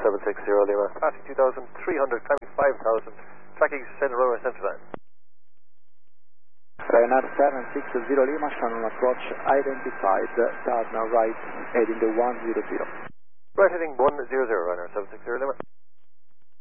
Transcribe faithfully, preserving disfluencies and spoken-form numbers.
seven six zero Lima. Passing two thousand three hundred, climbing five thousand. Tracking center runway center line. Ryanair seven six zero Lima, Shannon approach identified, turn right, heading one zero zero. Right heading one zero zero, Ryanair seven six zero Lima.